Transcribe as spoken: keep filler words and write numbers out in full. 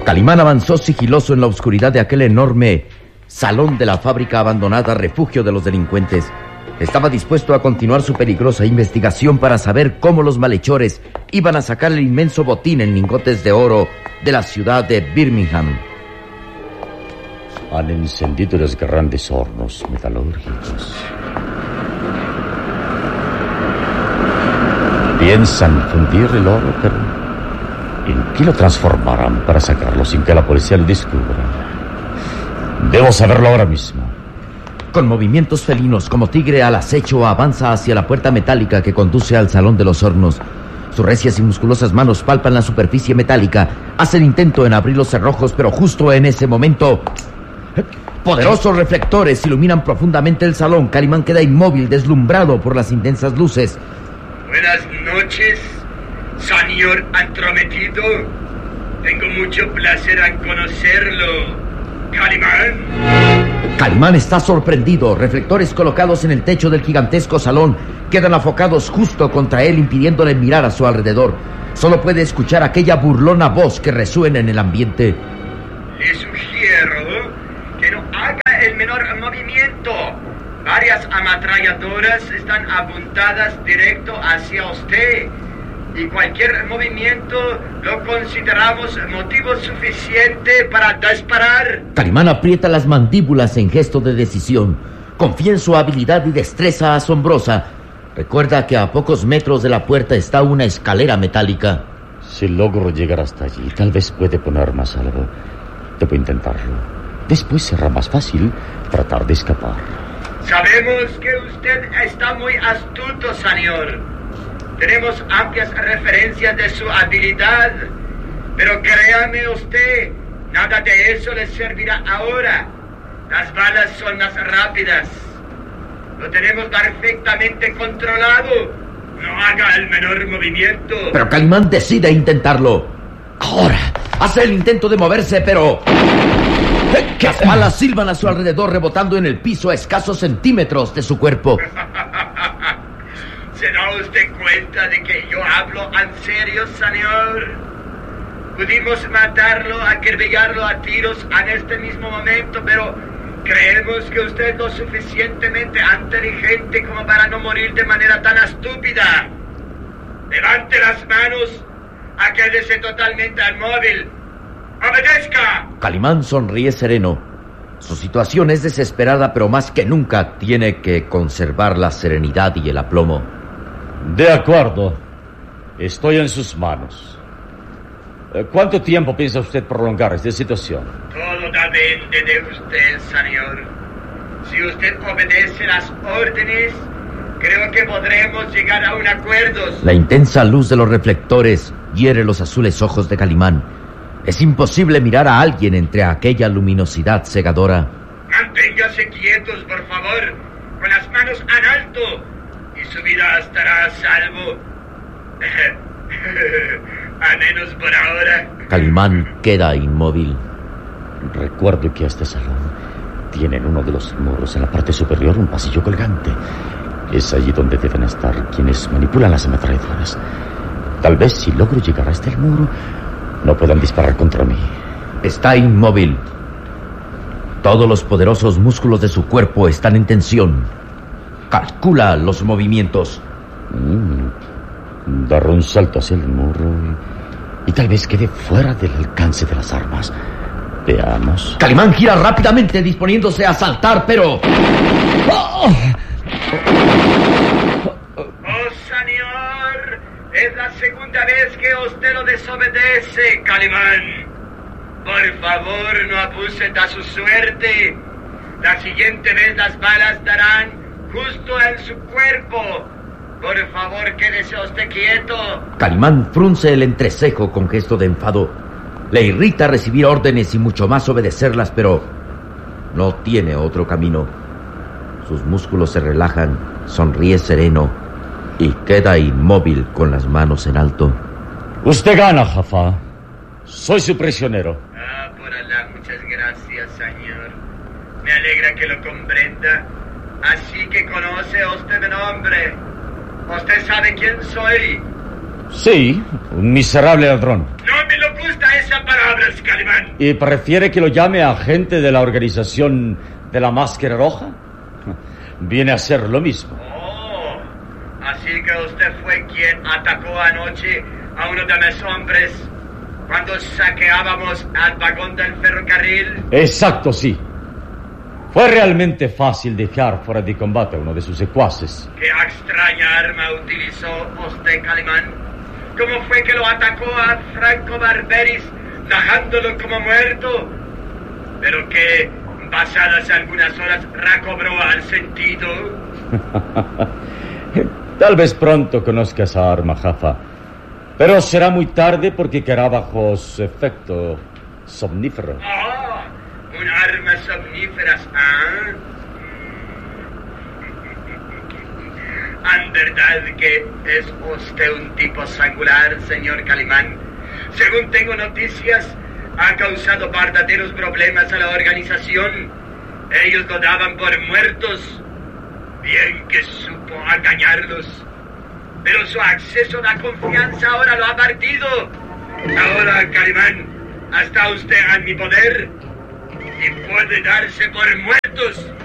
Calimán avanzó sigiloso en la oscuridad de aquel enorme salón de la fábrica abandonada, refugio de los delincuentes. Estaba dispuesto a continuar su peligrosa investigación para saber cómo los malhechores iban a sacar el inmenso botín en lingotes de oro de la ciudad de Birmingham. Han encendido los grandes hornos metalúrgicos. Piensan fundir el oro, pero ¿en qué lo transformarán para sacarlo sin que la policía lo descubra? Debo saberlo ahora mismo. Con movimientos felinos, como tigre al acecho, avanza hacia la puerta metálica que conduce al salón de los hornos. Sus recias y musculosas manos palpan la superficie metálica. Hacen intento en abrir los cerrojos, pero justo en ese momento, poderosos reflectores iluminan profundamente el salón. Calimán queda inmóvil, deslumbrado por las intensas luces. Buenas noches, señor entrometido. Tengo mucho placer en conocerlo. Calimán. Calimán está sorprendido. Reflectores colocados en el techo del gigantesco salón quedan enfocados justo contra él, impidiéndole mirar a su alrededor. Solo puede escuchar aquella burlona voz que resuena en el ambiente. Le sugiero que no haga el menor movimiento. Varias ametralladoras están apuntadas directo hacia usted. Y cualquier movimiento lo consideramos motivo suficiente para disparar. Calimán aprieta las mandíbulas en gesto de decisión. Confía en su habilidad y destreza asombrosa. Recuerda que a pocos metros de la puerta está una escalera metálica. Si logro llegar hasta allí, tal vez puede ponerme a salvo. Debo intentarlo. Después será más fácil tratar de escapar. Sabemos que usted está muy astuto, señor. Tenemos amplias referencias de su habilidad, pero créame usted, nada de eso le servirá ahora. Las balas son más rápidas. Lo tenemos perfectamente controlado. No haga el menor movimiento. Pero Calimán decide intentarlo. Ahora, hace el intento de moverse, pero... Las balas silban a su alrededor, rebotando en el piso a escasos centímetros de su cuerpo. ¿Se da usted cuenta de que yo hablo en serio, señor? Pudimos matarlo, acribillarlo a tiros en este mismo momento, pero creemos que usted es lo suficientemente inteligente como para no morir de manera tan estúpida. Levante las manos, a quédese totalmente inmóvil. ¡Obedezca! Calimán sonríe sereno. Su situación es desesperada, pero más que nunca tiene que conservar la serenidad y el aplomo. De acuerdo. Estoy en sus manos. ¿Cuánto tiempo piensa usted prolongar esta situación? Todo depende de usted, señor. Si usted obedece las órdenes, creo que podremos llegar a un acuerdo. La intensa luz de los reflectores hiere los azules ojos de Calimán. Es imposible mirar a alguien entre aquella luminosidad cegadora. Manténgase quietos, por favor, con las manos en alto, y su vida estará a salvo. A menos por ahora. Calimán queda inmóvil. Recuerdo que este salón tiene en uno de los muros, en la parte superior, un pasillo colgante. Es allí donde deben estar quienes manipulan las ametralladoras. Tal vez si logro llegar hasta el muro, no puedan disparar contra mí. Está inmóvil. Todos los poderosos músculos de su cuerpo están en tensión. Calcula los movimientos. Mm, dar un salto hacia el muro y, y tal vez quede fuera del alcance de las armas. Veamos. Calimán gira rápidamente, disponiéndose a saltar, pero... ¡Oh! ¡Oh, señor! Es la segunda vez que usted lo desobedece, Calimán. Por favor, no abuse de su suerte. La siguiente vez las balas darán justo en su cuerpo. Por favor, quédese usted quieto. Calimán frunce el entrecejo con gesto de enfado. Le irrita recibir órdenes y mucho más obedecerlas, pero no tiene otro camino. Sus músculos se relajan, sonríe sereno y queda inmóvil con las manos en alto. Usted gana, Jaffa. Soy su prisionero. Ah, por Alá, muchas gracias, señor. Me alegra que lo comprenda. Así que conoce usted mi nombre. ¿Usted sabe quién soy? Sí, un miserable ladrón. No me lo gusta esa palabra, Calimán. ¿Y prefiere que lo llame agente de la organización de la Máscara Roja? Viene a ser lo mismo. Oh, así que usted fue quien atacó anoche a uno de mis hombres cuando saqueábamos al vagón del ferrocarril. Exacto, sí. Fue realmente fácil dejar fuera de combate a uno de sus secuaces. ¿Qué extraña arma utilizó usted, Calimán? ¿Cómo fue que lo atacó a Franco Barberis, dejándolo como muerto? Pero que, pasadas algunas horas, recobró al sentido. Tal vez pronto conozca esa arma, Jaffa. Pero será muy tarde porque quedará bajo su efecto somnífero. ¡Oh! Un arma somnífera, ¿ah? ¿En verdad que es usted un tipo singular, señor Calimán? Según tengo noticias, ha causado verdaderos problemas a la organización. Ellos lo daban por muertos. Bien que supo engañarlos. Pero su acceso a confianza ahora lo ha partido. Ahora, Calimán, está usted en mi poder y puede darse por muertos.